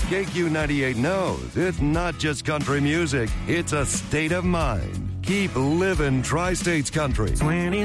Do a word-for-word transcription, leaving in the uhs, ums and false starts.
K Q ninety-eight knows it's not just country music, it's a state of mind. Keep living Tri-States country. twenty